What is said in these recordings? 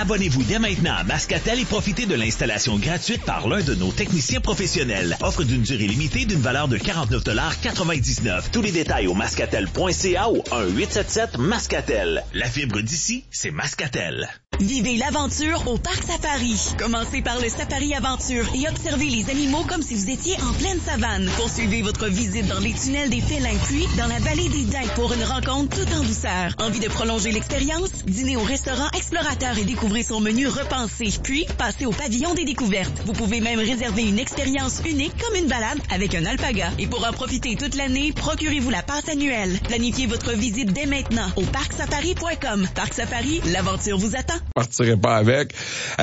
Abonnez-vous dès maintenant à Mascatel et profitez de l'installation gratuite par l'un de nos techniciens professionnels. Offre d'une durée limitée d'une valeur de 49,99 $. Tous les détails au mascatel.ca ou 1-877-Mascatel. La fibre d'ici, c'est Mascatel. Vivez l'aventure au Parc Safari. Commencez par le Safari Aventure et observez les animaux comme si vous étiez en pleine savane. Poursuivez votre visite dans les tunnels des félins, puis dans la vallée des Daims pour une rencontre tout en douceur. Envie de prolonger l'expérience? Dînez au restaurant Explorateur et découvrez son menu repensé. Puis, passez au pavillon des découvertes. Vous pouvez même réserver une expérience unique comme une balade avec un alpaga. Et pour en profiter toute l'année, procurez-vous la passe annuelle. Planifiez votre visite dès maintenant au parcsafari.com. Parc Safari, l'aventure vous attend. Je partirai pas avec.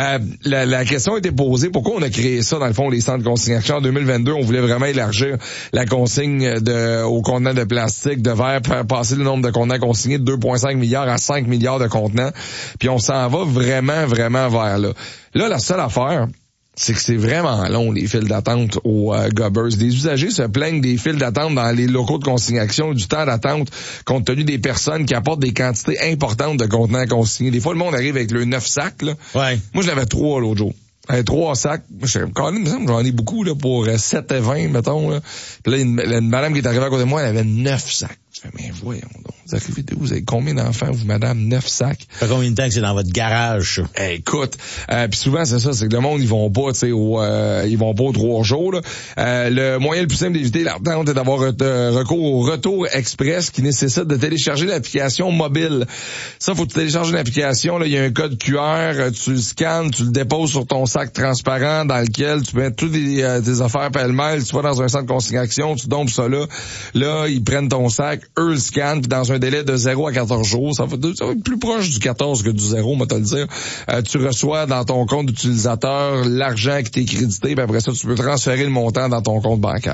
La question a été posée, pourquoi on a créé ça, dans le fond, les centres de consignation. En 2022, on voulait vraiment élargir la consigne aux contenants de plastique, de verre, faire passer le nombre de contenants consignés de 2,5 milliards à 5 milliards de contenants. Puis on s'en va vraiment, vraiment vers là. Là, la seule affaire, c'est que c'est vraiment long, les files d'attente aux Gobbers. Les usagers se plaignent des files d'attente dans les locaux de consignation, du temps d'attente, compte tenu des personnes qui apportent des quantités importantes de contenants consignés. Des fois, le monde arrive avec le 9 sacs, là. Ouais. Moi, je l'avais 3 l'autre jour. 3 sacs. Quand même, j'en ai beaucoup, là, pour 7 et 20, mettons, là. Puis là, une madame qui est arrivée à côté de moi, elle avait 9 sacs. Je fais, mais voyons donc. Vous arrivez d'où? Vous avez combien d'enfants, vous, madame? 9 sacs. Ça fait combien de temps que c'est dans votre garage, ça? Écoute, puis souvent, c'est ça, c'est que le monde, ils vont pas, tu sais, ils vont pas aux 3 jours, là. Le moyen le plus simple d'éviter l'attente est d'avoir recours au retour express qui nécessite de télécharger l'application mobile. Ça, faut que tu télécharges l'application, là. Il y a un code QR, tu le scannes, tu le déposes sur ton sac transparent dans lequel tu mets toutes tes affaires pêle-mêle. Tu vas dans un centre de consignation, tu dompes ça là. Là, ils prennent ton sac, eux le scannent, puis dans un délai de 0 à 14 jours, ça va être plus proche du 14 que du 0, on va te le dire. Tu reçois dans ton compte d'utilisateur l'argent qui t'est crédité, puis après ça, tu peux transférer le montant dans ton compte bancaire.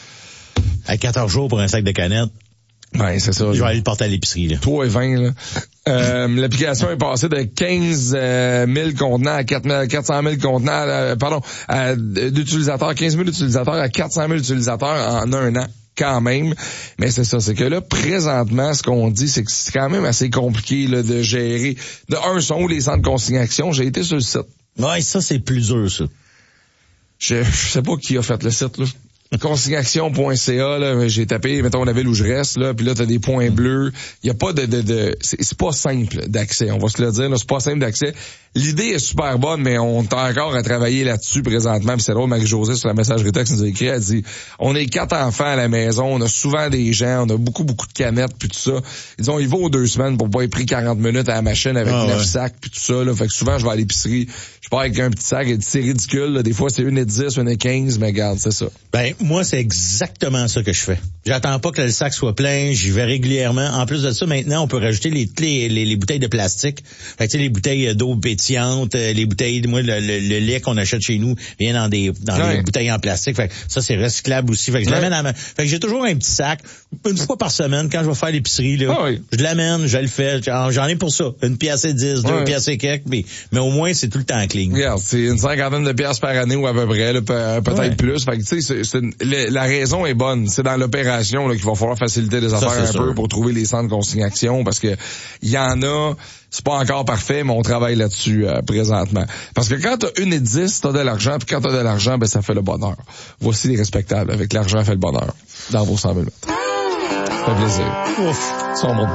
À 14 jours pour un sac de canettes. Ben, c'est ça. Je vais aller le porter à l'épicerie, là. 3,20, là. L'application est passée de 15 000 contenants à 400 000 contenants, d'utilisateurs, 15 000 utilisateurs à 400 000 utilisateurs en un an. Quand même, mais c'est ça, c'est que là, présentement, ce qu'on dit, c'est que c'est quand même assez compliqué là, de gérer. De un, sont où les centres de consignation? J'ai été sur le site. Ouais, ça, c'est plus dur, ça. Je sais pas qui a fait le site, là. Consignation.ca, là, j'ai tapé, mettons, la ville où je reste, là, puis là, t'as des points bleus. Il y a pas c'est pas simple d'accès, on va se le dire, là, c'est pas simple d'accès. L'idée est super bonne, mais on est encore à travailler là-dessus présentement. Puis c'est drôle, Marie-Josée, sur la messagerie texte, nous a écrit, elle dit, on est 4 enfants à la maison, on a souvent des gens, on a beaucoup de canettes, puis tout ça. Ils disent, il va aux 2 semaines pour pas être pris 40 minutes à la machine avec 9 sacs, puis tout ça, là. Fait que souvent, je vais à l'épicerie, je pars avec un petit sac, et c'est ridicule, là. Des fois, c'est 1,10, 1,15, mais regarde, c'est ça. Ben, moi, c'est exactement ça que je fais. J'attends pas que le sac soit plein, j'y vais régulièrement. En plus de ça, maintenant, on peut rajouter les bouteilles de plastique. Fait que, tu sais, les bouteilles d'eau pétillante, les bouteilles, moi, le lait qu'on achète chez nous vient dans des bouteilles en plastique. Fait que ça, c'est recyclable aussi. Fait que je l'amène fait que j'ai toujours un petit sac, une fois par semaine, quand je vais faire l'épicerie, là. Je l'amène, je le fais. J'en ai pour ça. 1 pièce et 10, 2 pièces et quelques, mais au moins, c'est tout le temps clean. Regarde, c'est une 50aine de pièces par année ou à peu près, là, peut-être plus. Fait que, tu sais, la raison est bonne. C'est dans l'opération, là, qu'il va falloir faciliter les affaires un peu pour trouver les centres de consignation parce que il y en a, c'est pas encore parfait, mais on travaille là-dessus présentement. Parce que quand t'as 1,10, t'as de l'argent, puis quand t'as de l'argent, ben ça fait le bonheur. Voici les respectables. Avec l'argent fait le bonheur. Dans vos 100 000 mètres. Ça fait plaisir. Ouf.